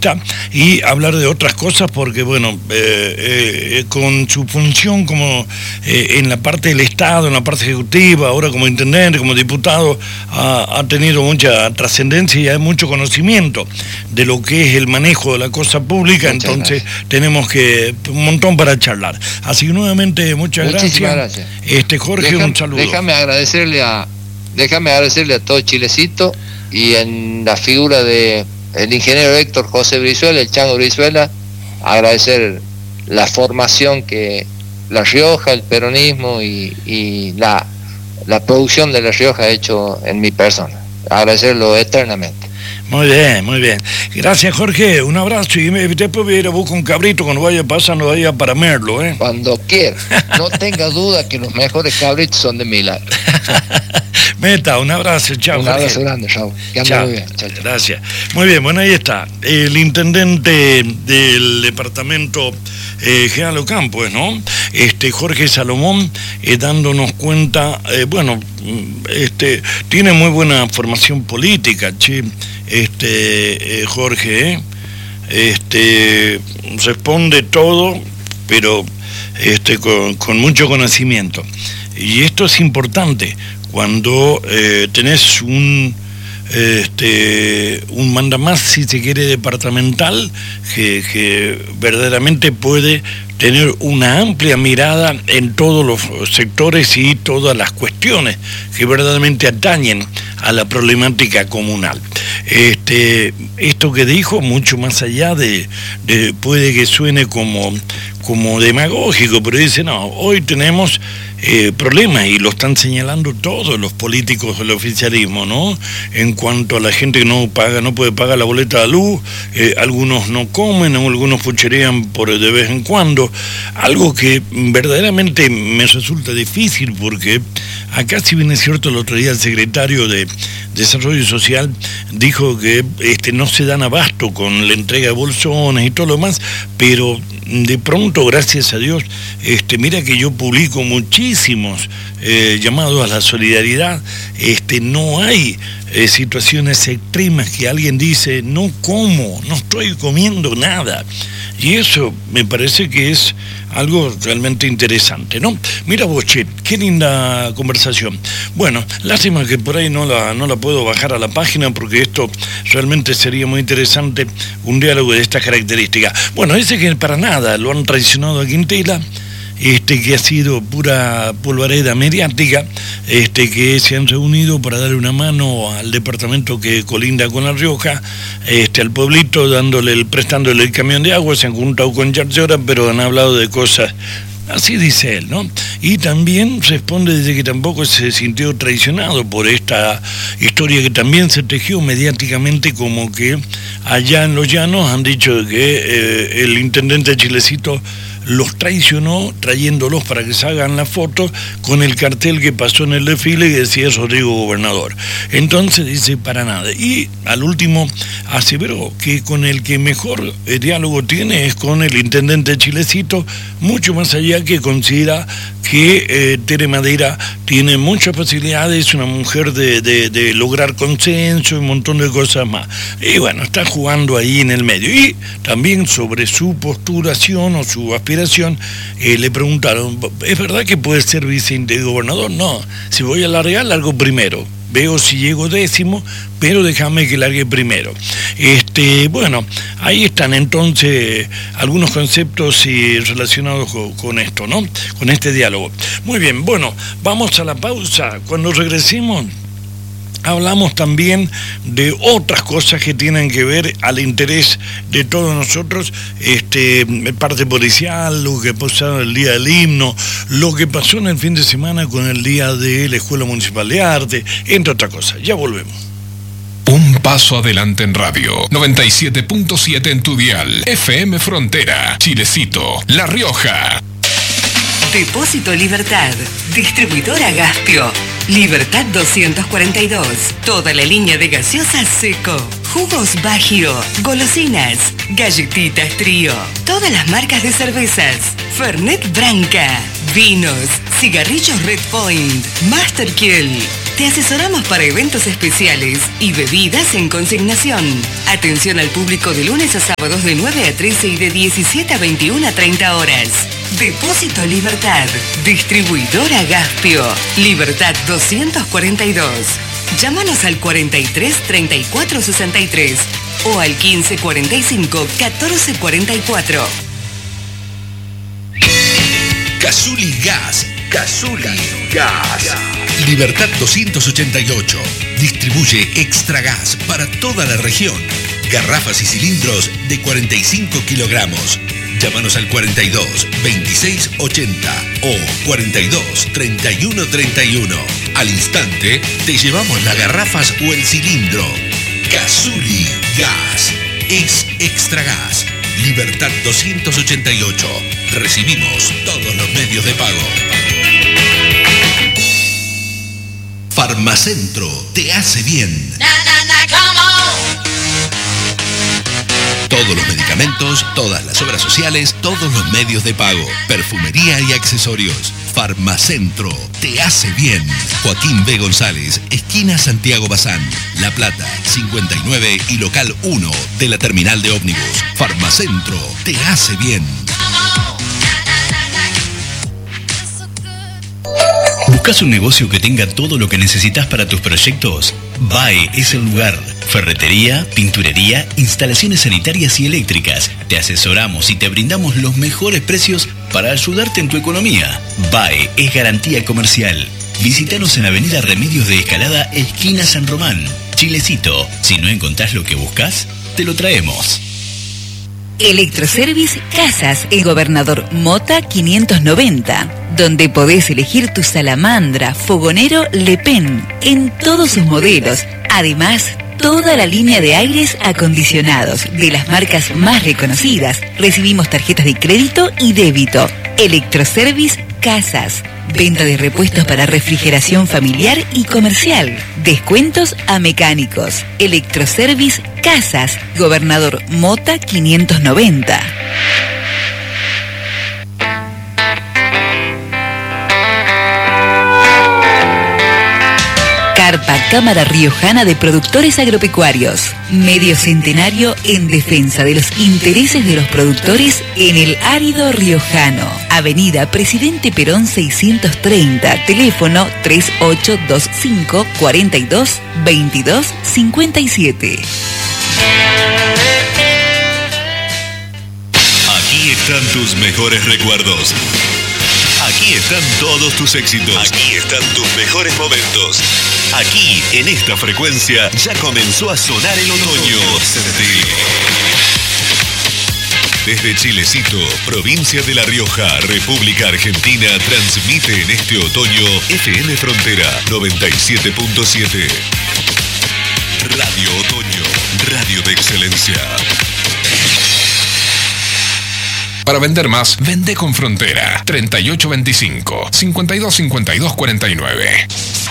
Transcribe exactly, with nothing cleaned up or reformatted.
entrevista y hablar de otras cosas porque, bueno, eh, eh, con su función como eh, en la parte del Estado, en la parte ejecutiva, ahora como intendente, como diputado, ha, ha tenido mucha trascendencia y hay mucho conocimiento de lo que es el manejo de la cosa pública. Muchas entonces gracias. Tenemos que un montón para charlar. Así que nuevamente muchas Muchísimas gracias. gracias. Este Jorge, déjame, un saludo. Déjame agradecerle a déjame agradecerle a todo Chilecito y en la figura de el ingeniero Héctor José Brizuela, el Chango Brizuela, agradecer la formación que La Rioja, el peronismo y, y la, la producción de La Rioja ha hecho en mi persona. Agradecerlo eternamente. Muy bien, muy bien. Gracias, Jorge. Un abrazo. Y después voy a ir a buscar un cabrito cuando vaya pasando allá para Merlo, ¿eh? Cuando quiera. No tenga duda que los mejores cabritos son de Milagro. Meta, un abrazo. Chao, Un abrazo Jorge. Grande, chao. Que ande muy bien. Chao, chao. Gracias. Muy bien, bueno, ahí está. El intendente del departamento eh, General Ocampo, ¿no? Este, Jorge Salomón, eh, dándonos cuenta, eh, bueno, este, tiene muy buena formación política, che. Este eh, Jorge eh, este responde todo, pero este con, con mucho conocimiento, y esto es importante cuando eh, tenés un este un mandamás, si se quiere, departamental, que, que verdaderamente puede tener una amplia mirada en todos los sectores y todas las cuestiones que verdaderamente atañen a la problemática comunal. Este, esto que dijo, mucho más allá de, de puede que suene como, como demagógico, pero dice, no, hoy tenemos eh, problemas, y lo están señalando todos los políticos del oficialismo, ¿no? En cuanto a la gente que no paga, no puede pagar la boleta de luz, eh, algunos no comen, algunos pucherean por de vez en cuando, algo que verdaderamente me resulta difícil, porque acá, si bien es cierto, el otro día el secretario de Desarrollo Social dijo que este, no se dan abasto con la entrega de bolsones y todo lo demás, pero de pronto, gracias a Dios, este, mira que yo publico muchísimos eh, llamados a la solidaridad. Este, no hay eh, situaciones extremas que alguien dice, no como, no estoy comiendo nada. Y eso me parece que es algo realmente interesante, ¿no? Mira vos, che, qué linda conversación. Bueno, lástima que por ahí no la, no la puedo bajar a la página, porque esto realmente sería muy interesante, un diálogo de esta característica. Bueno, dice que para nada lo han traicionado a Quintela, este, que ha sido pura polvareda mediática, este, que se han reunido para darle una mano al departamento que colinda con La Rioja, este, al pueblito, dándole el, prestándole el camión de agua. Se han juntado con Yarlora, pero han hablado de cosas, así dice él, ¿no? Y también responde desde que tampoco se sintió traicionado por esta historia que también se tejió mediáticamente, como que allá en Los Llanos han dicho que eh, el intendente Chilecito los traicionó trayéndolos para que se hagan la foto con el cartel que pasó en el desfile que decía Rodrigo Gobernador. Entonces dice, para nada. Y al último aseveró que con el que mejor eh, diálogo tiene es con el intendente Chilecito, mucho más allá, que considera que eh, Tere Madeira tiene muchas facilidades, es una mujer de, de, de lograr consenso y un montón de cosas más. Y bueno, está jugando ahí en el medio. Y también sobre su postulación o su aspiración, eh, le preguntaron, ¿es verdad que puede ser vicegobernador? No, si voy a largar, largo primero. Veo si llego décimo, pero déjame que largue primero. Este, bueno, ahí están entonces algunos conceptos y relacionados con, con esto, ¿no? Con este diálogo. Muy bien, bueno, vamos a la pausa. Cuando regresemos, hablamos también de otras cosas que tienen que ver al interés de todos nosotros, este, parte policial, lo que pasó el día del himno, lo que pasó en el fin de semana con el día de la Escuela Municipal de Arte, entre otras cosas. Ya volvemos. Un paso adelante en radio. noventa y siete punto siete en tu dial. F M Frontera. Chilecito. La Rioja. Depósito Libertad. Distribuidora Gaspio. Libertad doscientos cuarenta y dos. Toda la línea de gaseosas Seco. Jugos Bajío. Golosinas. Galletitas Trío. Todas las marcas de cervezas. Fernet Branca. Vinos. Cigarrillos Red Point. Master Kill. Te asesoramos para eventos especiales y bebidas en consignación. Atención al público de lunes a sábados de nueve a trece y de diecisiete a veintiuna a treinta horas. Depósito Libertad. Distribuidora Gaspio. Libertad doscientos cuarenta y dos. Llámanos al cuarenta y tres, treinta y cuatro, sesenta y tres o al quince, cuarenta y cinco, catorce, cuarenta y cuatro. Cazuli Gas. Cazuli Gas. Libertad doscientos ochenta y ocho. Distribuye extra gas para toda la región. Garrafas y cilindros de cuarenta y cinco kilogramos. Llámanos al cuarenta y dos, veintiséis, ochenta o cuarenta y dos, treinta y uno, treinta y uno. Al instante te llevamos las garrafas o el cilindro. Cazuli Gas. Es extra gas. Libertad doscientos ochenta y ocho. Recibimos todos los medios de pago. Farmacentro te hace bien. Na, na, na, come on. Todos los medicamentos, todas las obras sociales, todos los medios de pago, perfumería y accesorios. Farmacentro te hace bien. Joaquín B. González, esquina Santiago Bazán, La Plata, cincuenta y nueve y local uno de la terminal de ómnibus. Farmacentro te hace bien. ¿Buscas un negocio que tenga todo lo que necesitas para tus proyectos? B A E es el lugar. Ferretería, pinturería, instalaciones sanitarias y eléctricas. Te asesoramos y te brindamos los mejores precios para ayudarte en tu economía. B A E es garantía comercial. Visítanos en Avenida Remedios de Escalada, esquina San Román. Chilecito, si no encontrás lo que buscas, te lo traemos. Electroservice Casas, el Gobernador Mota quinientos noventa, donde podés elegir tu salamandra, fogonero Le Pen, en todos sus modelos. Además, toda la línea de aires acondicionados de las marcas más reconocidas. Recibimos tarjetas de crédito y débito. Electroservice Casas. Venta de repuestos para refrigeración familiar y comercial. Descuentos a mecánicos. Electroservice Casas. Gobernador Mota quinientos noventa. Carpa Cámara Riojana de Productores Agropecuarios. Medio centenario en defensa de los intereses de los productores en el árido riojano. Avenida Presidente Perón seiscientos treinta. Teléfono tres ocho dos cinco, cuatro dos, veintidós cincuenta y siete. Aquí están tus mejores recuerdos. Aquí están todos tus éxitos. Aquí están tus mejores momentos. Aquí, en esta frecuencia, ya comenzó a sonar el otoño. Desde Chilecito, provincia de La Rioja, República Argentina, transmite en este otoño F M Frontera noventa y siete punto siete. Radio Otoño, radio de excelencia. Para vender más, vende con Frontera. treinta y ocho veinticinco, cincuenta y dos cincuenta y dos cuarenta y nueve.